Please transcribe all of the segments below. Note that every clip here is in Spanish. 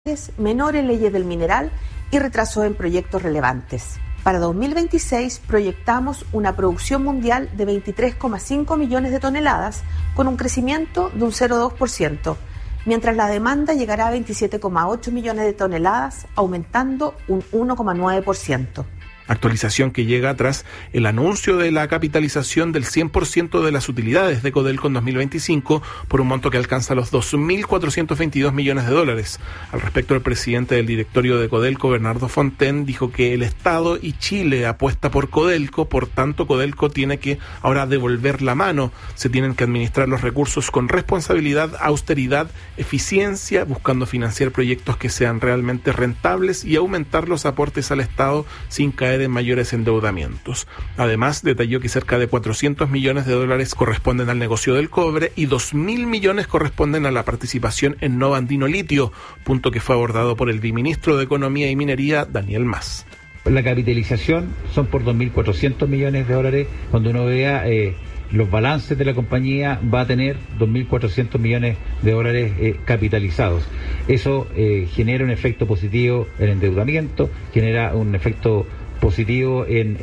menor en leyes del mineral y retraso en proyectos relevantes. Para 2026 proyectamos una producción mundial de 23,5 millones de toneladas con un crecimiento de un 0,2%, mientras la demanda llegará a 27,8 millones de toneladas, aumentando un 1,9%. Actualización que llega tras el anuncio de la capitalización del 100% de las utilidades de Codelco en 2025 por un monto que alcanza los 2.422 millones de dólares. Al respecto, el presidente del directorio de Codelco, Bernardo Fonten, dijo que el Estado y Chile apuesta por Codelco, por tanto Codelco tiene que ahora devolver la mano. Se tienen que administrar los recursos con responsabilidad, austeridad, eficiencia, buscando financiar proyectos que sean realmente rentables y aumentar los aportes al Estado sin caer en mayores endeudamientos. Además, detalló que cerca de 400 millones de dólares corresponden al negocio del cobre y 2.000 millones corresponden a la participación en Nova Andino Litio, punto que fue abordado por el viceministro de Economía y Minería, Daniel Mas. La capitalización son por 2.400 millones de dólares. Cuando uno vea los balances de la compañía, va a tener 2.400 millones de dólares capitalizados. Eso genera un efecto positivo en endeudamiento, genera un efecto positivo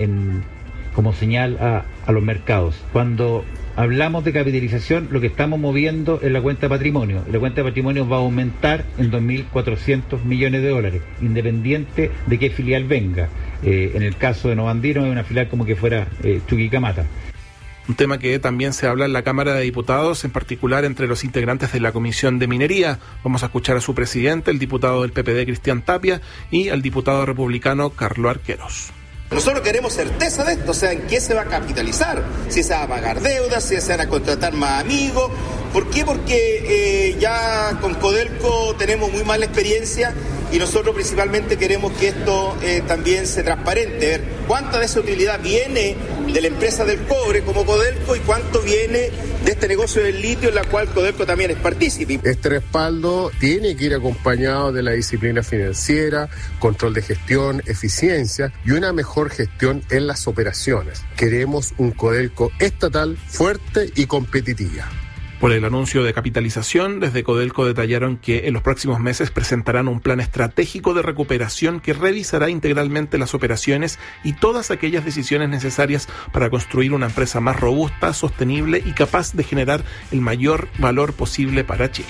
como señal a los mercados. Cuando hablamos de capitalización, lo que estamos moviendo es la cuenta de patrimonio. La cuenta de patrimonio va a aumentar en 2.400 millones de dólares, independiente de qué filial venga. En el caso de Nova Andino es una filial como que fuera Chuquicamata. Un tema que también se habla en la Cámara de Diputados, en particular entre los integrantes de la Comisión de Minería. Vamos a escuchar a su presidente, el diputado del PPD, Cristian Tapia, y al diputado republicano, Carlos Arqueros. Nosotros queremos certeza de esto, o sea, en qué se va a capitalizar, si se va a pagar deudas, si se van a contratar más amigos. ¿Por qué? Porque ya con Codelco tenemos muy mala experiencia y nosotros principalmente queremos que esto también sea transparente, ver cuánta de esa utilidad viene de la empresa del cobre como Codelco y cuánto viene de este negocio del litio en la cual Codelco también es partícipe. Este respaldo tiene que ir acompañado de la disciplina financiera, control de gestión, eficiencia y una mejor gestión en las operaciones. Queremos un Codelco estatal fuerte y competitiva. Por el anuncio de capitalización, desde Codelco detallaron que en los próximos meses presentarán un plan estratégico de recuperación que revisará integralmente las operaciones y todas aquellas decisiones necesarias para construir una empresa más robusta, sostenible y capaz de generar el mayor valor posible para Chile.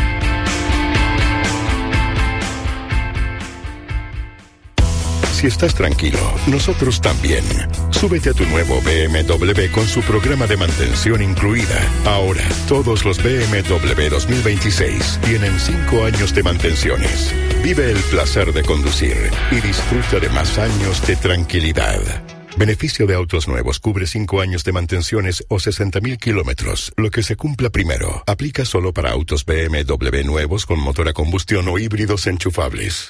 Si estás tranquilo, nosotros también. Súbete a tu nuevo BMW con su programa de mantención incluida. Ahora, todos los BMW 2026 tienen 5 años de mantenciones. Vive el placer de conducir y disfruta de más años de tranquilidad. Beneficio de autos nuevos cubre 5 años de mantenciones o 60.000 kilómetros. Lo que se cumpla primero. Aplica solo para autos BMW nuevos con motor a combustión o híbridos enchufables.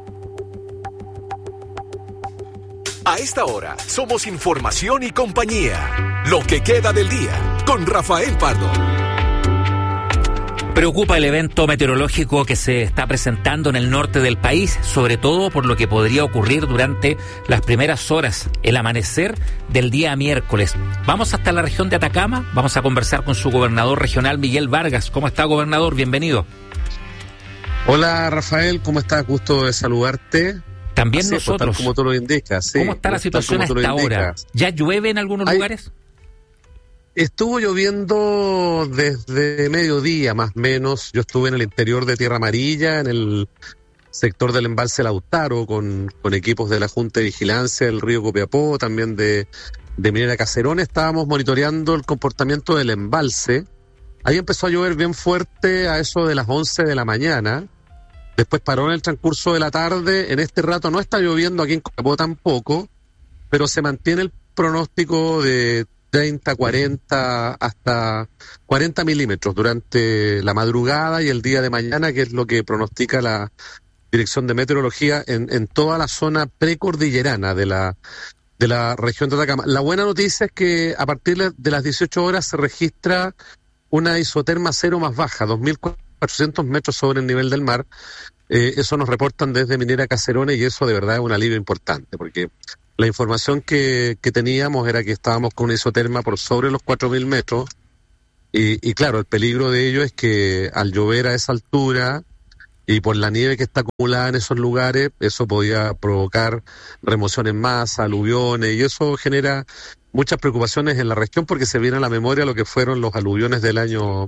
A esta hora somos Información y Compañía. Lo que queda del día con Rafael Pardo. Preocupa el evento meteorológico que se está presentando en el norte del país, sobre todo por lo que podría ocurrir durante las primeras horas, el amanecer del día miércoles. Vamos hasta la región de Atacama, vamos a conversar con su gobernador regional, Miguel Vargas. ¿Cómo está, gobernador? Bienvenido. Hola, Rafael, ¿cómo estás? Gusto de saludarte. También así, nosotros. Como tú lo indicas. Sí, ¿cómo está la situación hasta ahora? ¿Ya llueve en algunos lugares? Estuvo lloviendo desde mediodía, más o menos. Yo estuve en el interior de Tierra Amarilla, en el sector del embalse Lautaro, con equipos de la Junta de Vigilancia del río Copiapó, también de Minera Caserón. Estábamos monitoreando el comportamiento del embalse. Ahí empezó a llover bien fuerte a eso de las 11 de la mañana. Después paró en el transcurso de la tarde. En este rato no está lloviendo aquí en Copiapó tampoco, pero se mantiene el pronóstico de 30, 40, hasta 40 milímetros durante la madrugada y el día de mañana, que es lo que pronostica la Dirección de Meteorología en toda la zona precordillerana de la región de Atacama. La buena noticia es que a partir de las 18 horas se registra una isoterma cero más baja, 2.400 metros sobre el nivel del mar. Eso nos reportan desde Minera Caserones y eso de verdad es un alivio importante, porque la información que teníamos era que estábamos con una isoterma por sobre los 4.000 metros y claro, el peligro de ello es que al llover a esa altura y por la nieve que está acumulada en esos lugares, eso podía provocar remoción en masa, aluviones, y eso genera muchas preocupaciones en la región porque se viene a la memoria lo que fueron los aluviones del año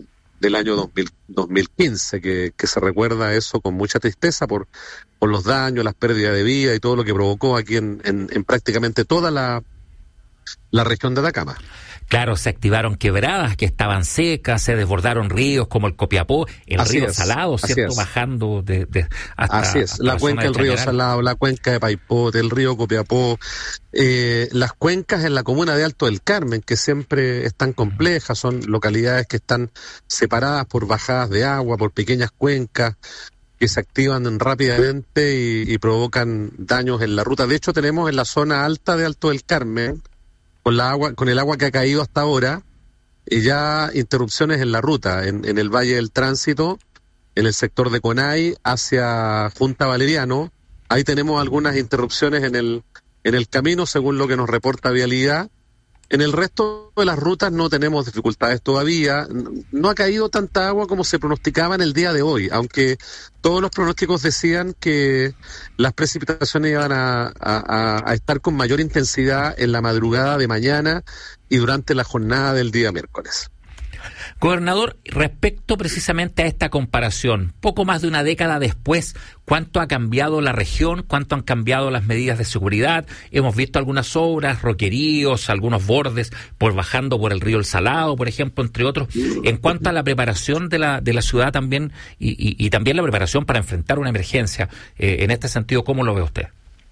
2015, que se recuerda eso con mucha tristeza por los daños, las pérdidas de vida y todo lo que provocó aquí en prácticamente toda la región de Atacama. Claro, se activaron quebradas que estaban secas, se desbordaron ríos como el Copiapó, el río Salado, ¿cierto? Bajando hasta... Así es, la cuenca del río Salado, la cuenca de Paipote, el río Copiapó, las cuencas en la comuna de Alto del Carmen, que siempre están complejas, son localidades que están separadas por bajadas de agua, por pequeñas cuencas, que se activan rápidamente y provocan daños en la ruta. De hecho, tenemos en la zona alta de Alto del Carmen, con el agua que ha caído hasta ahora, y ya interrupciones en la ruta, en el Valle del Tránsito, en el sector de Conay, hacia Junta Valeriano. Ahí tenemos algunas interrupciones en el camino, según lo que nos reporta Vialidad. En el resto de las rutas no tenemos dificultades todavía. No ha caído tanta agua como se pronosticaba en el día de hoy, aunque todos los pronósticos decían que las precipitaciones iban a estar con mayor intensidad en la madrugada de mañana y durante la jornada del día miércoles. Gobernador, respecto precisamente a esta comparación, poco más de una década después, ¿cuánto ha cambiado la región? ¿Cuánto han cambiado las medidas de seguridad? Hemos visto algunas obras, roqueríos, algunos bordes bajando por el río El Salado, por ejemplo, entre otros. En cuanto a la preparación de la ciudad también y también la preparación para enfrentar una emergencia, en este sentido, ¿cómo lo ve usted?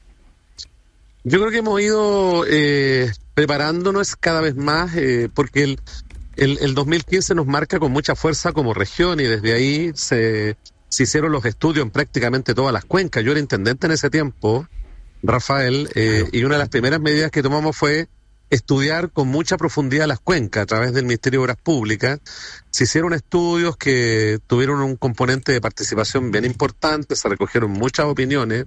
Yo creo que hemos ido preparándonos cada vez más porque el 2015 nos marca con mucha fuerza como región y desde ahí se hicieron los estudios en prácticamente todas las cuencas. Yo era intendente en ese tiempo, Rafael, y una de las primeras medidas que tomamos fue estudiar con mucha profundidad las cuencas a través del Ministerio de Obras Públicas. Se hicieron estudios que tuvieron un componente de participación bien importante, se recogieron muchas opiniones.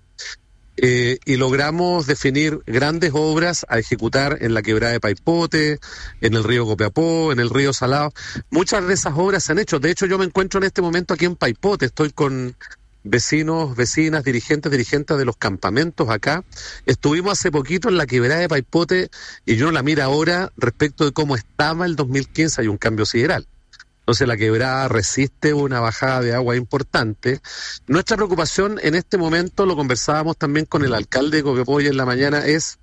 Y logramos definir grandes obras a ejecutar en la quebrada de Paipote, en el río Copiapó, en el río Salado. Muchas de esas obras se han hecho. De hecho, yo me encuentro en este momento aquí en Paipote. Estoy con vecinos, vecinas, dirigentes de los campamentos acá. Estuvimos hace poquito en la quebrada de Paipote y yo no la miro ahora respecto de cómo estaba el 2015. Hay un cambio sideral. Entonces la quebrada resiste una bajada de agua importante. Nuestra preocupación en este momento, lo conversábamos también con el alcalde de Copiapó hoy en la mañana, es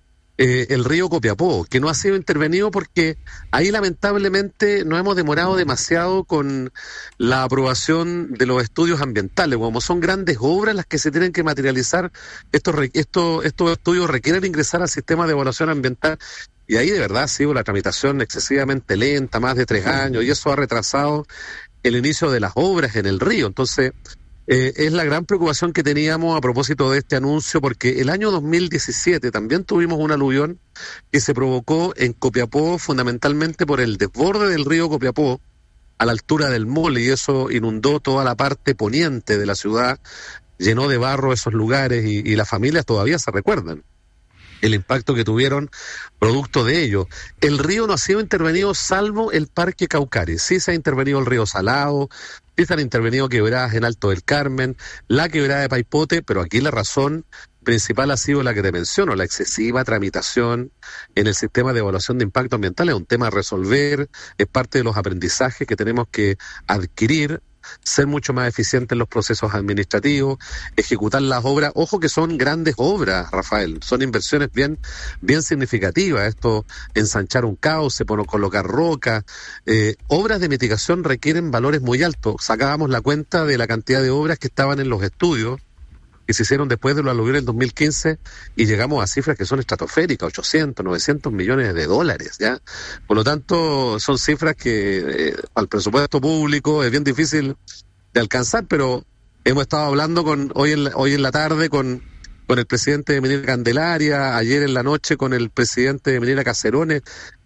el río Copiapó, que no ha sido intervenido porque ahí lamentablemente nos hemos demorado demasiado con la aprobación de los estudios ambientales. Como son grandes obras las que se tienen que materializar, estos estudios requieren ingresar al sistema de evaluación ambiental. Y ahí de verdad ha sido la tramitación excesivamente lenta, más de 3 años, y eso ha retrasado el inicio de las obras en el río. Entonces, es la gran preocupación que teníamos a propósito de este anuncio, porque el año 2017 también tuvimos un aluvión que se provocó en Copiapó fundamentalmente por el desborde del río Copiapó a la altura del Mole, y eso inundó toda la parte poniente de la ciudad, llenó de barro esos lugares y las familias todavía se recuerdan el impacto que tuvieron producto de ello. El río no ha sido intervenido salvo el Parque Caucares. Sí se ha intervenido el río Salado, sí se han intervenido quebradas en Alto del Carmen, la quebrada de Paipote, pero aquí la razón principal ha sido la que te menciono, la excesiva tramitación en el sistema de evaluación de impacto ambiental. Es un tema a resolver, es parte de los aprendizajes que tenemos que adquirir, ser mucho más eficientes en los procesos administrativos, ejecutar las obras. Ojo que son grandes obras, Rafael, son inversiones bien significativas. Esto, ensanchar un cauce, colocar roca, obras de mitigación requieren valores muy altos. Sacábamos la cuenta de la cantidad de obras que estaban en los estudios que se hicieron después de lo aluvión del 2015 y llegamos a cifras que son estratosféricas, 800, 900 millones de dólares, ¿ya? Por lo tanto, son cifras que al presupuesto público es bien difícil de alcanzar, pero hemos estado hablando hoy en la tarde con el presidente de Minera Candelaria, ayer en la noche con el presidente de Minera Caserones,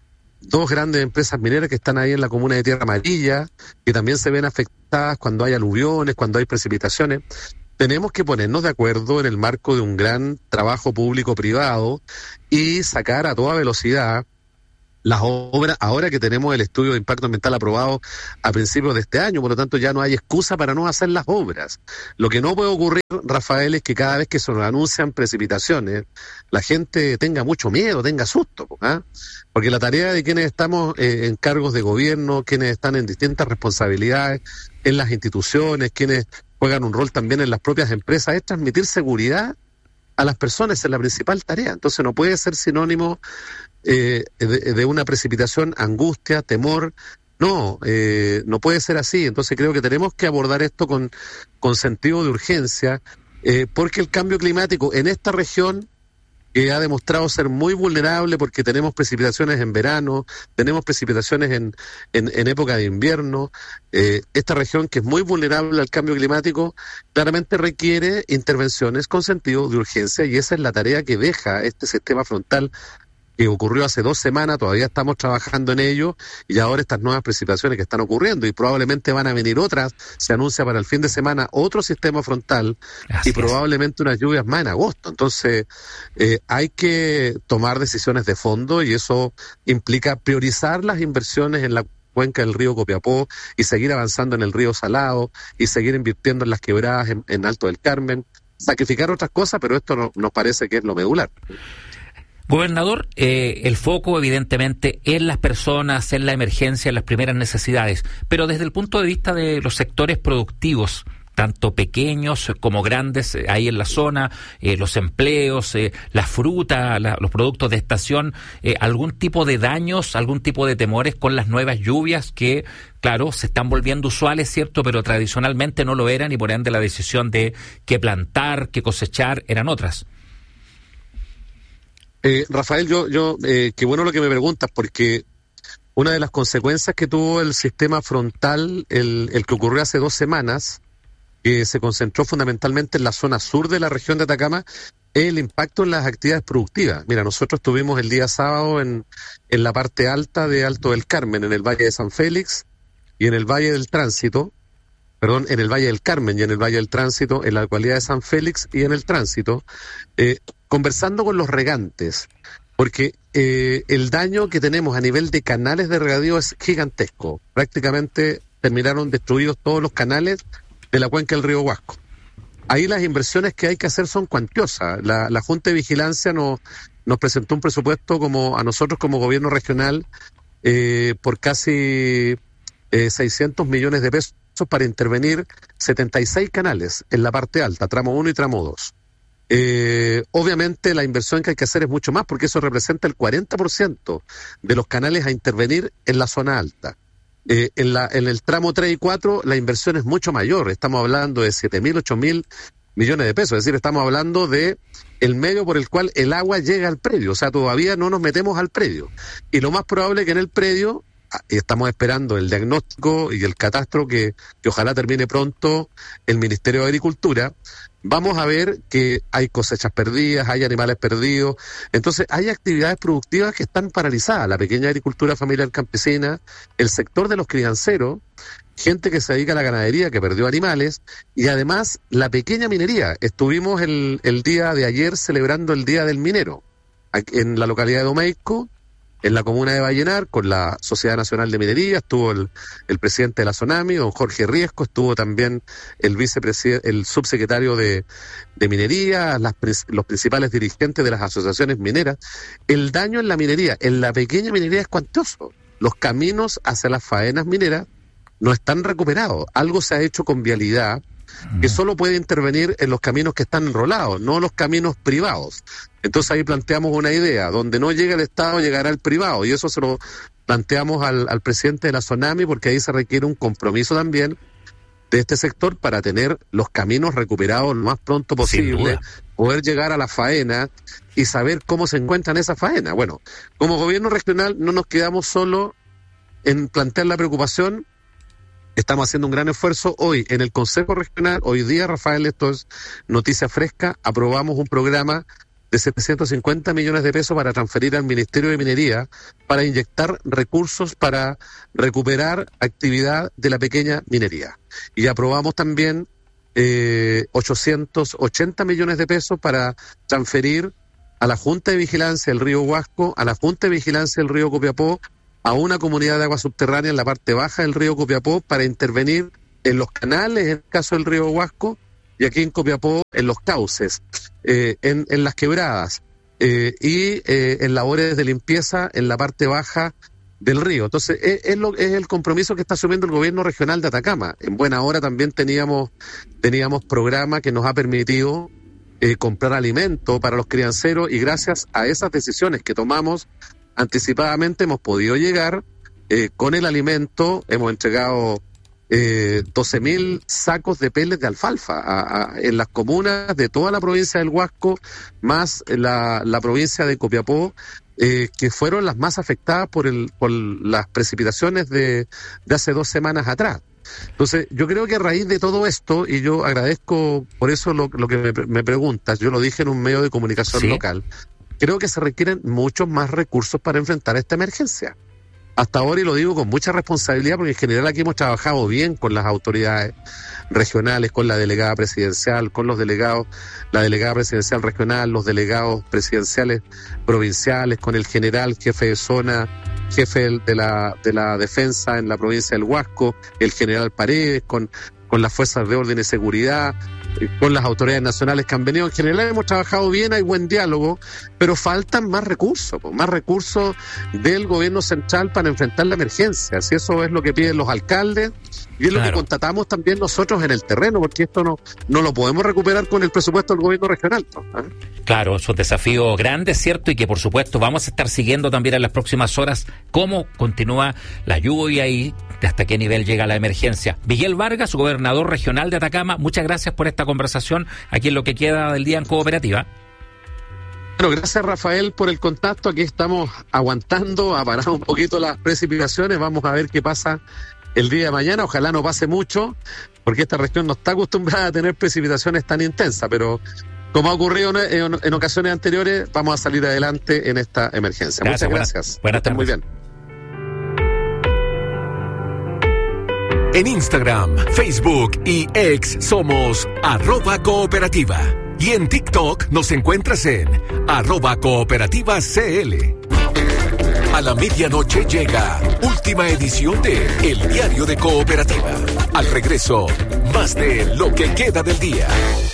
2 grandes empresas mineras que están ahí en la comuna de Tierra Amarilla, que también se ven afectadas cuando hay aluviones, cuando hay precipitaciones. Tenemos que ponernos de acuerdo en el marco de un gran trabajo público-privado y sacar a toda velocidad las obras, ahora que tenemos el estudio de impacto ambiental aprobado a principios de este año, por lo tanto ya no hay excusa para no hacer las obras. Lo que no puede ocurrir, Rafael, es que cada vez que se nos anuncian precipitaciones, la gente tenga mucho miedo, tenga susto, ¿eh? Porque la tarea de quienes estamos en cargos de gobierno, quienes están en distintas responsabilidades, en las instituciones, quienes juegan un rol también en las propias empresas, es transmitir seguridad a las personas, es la principal tarea. Entonces no puede ser sinónimo de una precipitación, angustia, temor. No puede ser así. Entonces creo que tenemos que abordar esto con sentido de urgencia, porque el cambio climático en esta región, que ha demostrado ser muy vulnerable, porque tenemos precipitaciones en verano, tenemos precipitaciones en época de invierno, esta región que es muy vulnerable al cambio climático, claramente requiere intervenciones con sentido de urgencia, y esa es la tarea que deja este sistema frontal que ocurrió hace 2 semanas. Todavía estamos trabajando en ello, y ahora estas nuevas precipitaciones que están ocurriendo, y probablemente van a venir otras. Se anuncia para el fin de semana otro sistema frontal. Así y probablemente unas lluvias más en agosto. Entonces hay que tomar decisiones de fondo, y eso implica priorizar las inversiones en la cuenca del río Copiapó, y seguir avanzando en el río Salado, y seguir invirtiendo en las quebradas en Alto del Carmen, sacrificar otras cosas, pero esto no, nos parece que es lo medular. Gobernador, el foco evidentemente en las personas, en la emergencia, en las primeras necesidades, pero desde el punto de vista de los sectores productivos, tanto pequeños como grandes, ahí en la zona, los empleos, la fruta, los productos de estación, algún tipo de daños, algún tipo de temores con las nuevas lluvias que, claro, se están volviendo usuales, ¿cierto?, pero tradicionalmente no lo eran, y por ende la decisión de qué plantar, qué cosechar, eran otras. Rafael, qué bueno lo que me preguntas, porque una de las consecuencias que tuvo el sistema frontal, el que ocurrió hace 2 semanas, que se concentró fundamentalmente en la zona sur de la región de Atacama, es el impacto en las actividades productivas. Mira, nosotros estuvimos el día sábado en la parte alta de Alto del Carmen, en el Valle de San Félix y en el Valle del Tránsito, en el Valle del Carmen y en el Valle del Tránsito, en la localidad de San Félix y en el Tránsito, conversando con los regantes, porque el daño que tenemos a nivel de canales de regadío es gigantesco. Prácticamente terminaron destruidos todos los canales de la cuenca del río Huasco. Ahí las inversiones que hay que hacer son cuantiosas. La Junta de Vigilancia nos presentó un presupuesto a nosotros como gobierno regional por casi 600 millones de pesos para intervenir 76 canales en la parte alta, tramo 1 y tramo 2. Obviamente la inversión que hay que hacer es mucho más, porque eso representa el 40% de los canales a intervenir en la zona alta. En el tramo 3 y 4 la inversión es mucho mayor, estamos hablando de 7.000, 8.000 millones de pesos, es decir, estamos hablando de el medio por el cual el agua llega al predio, o sea, todavía no nos metemos al predio, y lo más probable es que en el predio, y estamos esperando el diagnóstico y el catastro que ojalá termine pronto el Ministerio de Agricultura, vamos a ver que hay cosechas perdidas, hay animales perdidos. Entonces hay actividades productivas que están paralizadas, la pequeña agricultura familiar campesina, el sector de los crianceros, gente que se dedica a la ganadería que perdió animales, y además la pequeña minería. Estuvimos el día de ayer celebrando el Día del Minero en la localidad de Domeico, en la comuna de Vallenar, con la Sociedad Nacional de Minería. Estuvo el presidente de la SONAMI, don Jorge Riesco, estuvo también el subsecretario de Minería, los principales dirigentes de las asociaciones mineras. El daño en la minería, en la pequeña minería, es cuantioso. Los caminos hacia las faenas mineras no están recuperados. Algo se ha hecho con vialidad, que solo puede intervenir en los caminos que están enrolados, no los caminos privados. Entonces ahí planteamos una idea, donde no llega el Estado, llegará el privado, y eso se lo planteamos al presidente de la SONAMI, porque ahí se requiere un compromiso también de este sector para tener los caminos recuperados lo más pronto posible, poder llegar a la faena y saber cómo se encuentran esas faenas. Bueno, como gobierno regional no nos quedamos solo en plantear la preocupación. Estamos haciendo un gran esfuerzo hoy en el Consejo Regional. Hoy día, Rafael, esto es noticia fresca, aprobamos un programa de 750 millones de pesos para transferir al Ministerio de Minería, para inyectar recursos para recuperar actividad de la pequeña minería. Y aprobamos también 880 millones de pesos para transferir a la Junta de Vigilancia del río Huasco, a la Junta de Vigilancia del río Copiapó, a una comunidad de agua subterránea en la parte baja del río Copiapó para intervenir en los canales, en el caso del río Huasco, y aquí en Copiapó en los cauces, en las quebradas, y en labores de limpieza en la parte baja del río. Entonces, es el compromiso que está asumiendo el gobierno regional de Atacama. En buena hora también teníamos programa que nos ha permitido comprar alimento para los crianceros, y gracias a esas decisiones que tomamos anticipadamente hemos podido llegar con el alimento. Hemos entregado 12.000 sacos de peles de alfalfa en las comunas de toda la provincia del Huasco, más la provincia de Copiapó, que fueron las más afectadas por las precipitaciones de hace 2 semanas atrás. Entonces, yo creo que a raíz de todo esto, y yo agradezco por eso lo que me preguntas, yo lo dije en un medio de comunicación local, creo que se requieren muchos más recursos para enfrentar esta emergencia. Hasta ahora, y lo digo con mucha responsabilidad, porque en general aquí hemos trabajado bien con las autoridades regionales, con la delegada presidencial, con los delegados, la delegada presidencial regional, los delegados presidenciales provinciales, con el general jefe de zona, jefe de la defensa en la provincia del Huasco, el general Paredes, con las fuerzas de orden y seguridad, con las autoridades nacionales que han venido. En general hemos trabajado bien, hay buen diálogo, pero faltan más recursos del gobierno central para enfrentar la emergencia. Si eso es lo que piden los alcaldes, y es lo que constatamos también nosotros en el terreno, porque esto no lo podemos recuperar con el presupuesto del gobierno regional, ¿no? Claro, son desafíos grandes, ¿cierto? Y que por supuesto vamos a estar siguiendo también en las próximas horas cómo continúa la lluvia y hasta qué nivel llega la emergencia. Miguel Vargas, gobernador regional de Atacama, muchas gracias por esta conversación aquí en lo que queda del día en Cooperativa. Bueno, gracias Rafael por el contacto. Aquí estamos aguantando, ha parado un poquito las precipitaciones, vamos a ver qué pasa el día de mañana. Ojalá no pase mucho, porque esta región no está acostumbrada a tener precipitaciones tan intensas, pero como ha ocurrido en ocasiones anteriores, vamos a salir adelante en esta emergencia. Muchas gracias. Buenas tardes. Muy bien. En Instagram, Facebook y X somos @cooperativa. Y en TikTok nos encuentras en @cooperativacl. A la medianoche llega última edición de El Diario de Cooperativa. Al regreso, más de lo que queda del día.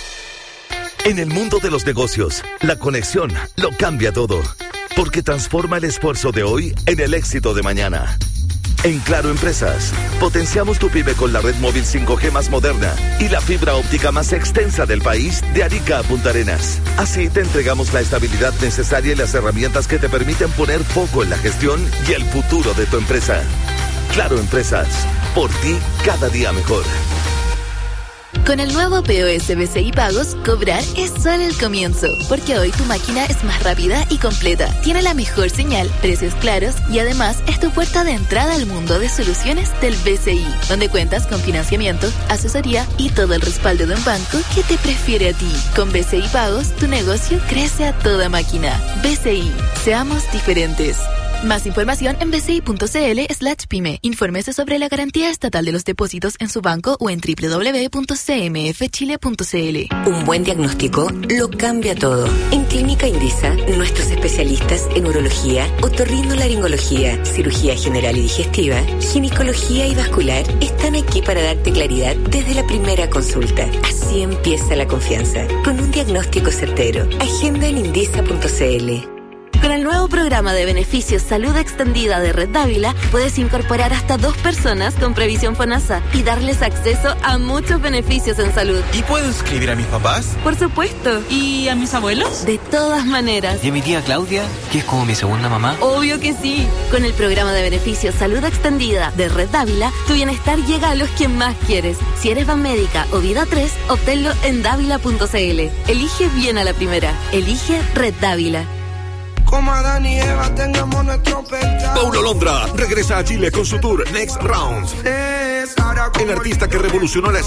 En el mundo de los negocios, la conexión lo cambia todo, porque transforma el esfuerzo de hoy en el éxito de mañana. En Claro Empresas, potenciamos tu pyme con la red móvil 5G más moderna y la fibra óptica más extensa del país, de Arica a Punta Arenas. Así te entregamos la estabilidad necesaria y las herramientas que te permiten poner foco en la gestión y el futuro de tu empresa. Claro Empresas, por ti cada día mejor. Con el nuevo POS BCI Pagos, cobrar es solo el comienzo, porque hoy tu máquina es más rápida y completa, tiene la mejor señal, precios claros y además es tu puerta de entrada al mundo de soluciones del BCI, donde cuentas con financiamiento, asesoría y todo el respaldo de un banco que te prefiere a ti. Con BCI Pagos, tu negocio crece a toda máquina. BCI, seamos diferentes. Más información en bci.cl/pyme. Infórmese sobre la garantía estatal de los depósitos en su banco o en www.cmfchile.cl. Un buen diagnóstico lo cambia todo. En Clínica Indisa, nuestros especialistas en urología, otorrinolaringología, cirugía general y digestiva, ginecología y vascular están aquí para darte claridad desde la primera consulta. Así empieza la confianza. Con un diagnóstico certero. Agenda en indisa.cl. Con el nuevo programa de beneficios Salud Extendida de Red Dávila, puedes incorporar hasta 2 personas con previsión FONASA y darles acceso a muchos beneficios en salud. ¿Y puedo inscribir a mis papás? Por supuesto. ¿Y a mis abuelos? De todas maneras. ¿Y a mi tía Claudia, que es como mi segunda mamá? Obvio que sí. Con el programa de beneficios Salud Extendida de Red Dávila, tu bienestar llega a los que más quieres. Si eres Banmédica o Vida 3, obténlo en dávila.cl. Elige bien a la primera. Elige Red Dávila. Como Adán y Eva tengamos nuestro pecado. Paulo Londra regresa a Chile con su tour Next Rounds. El artista que revolucionó la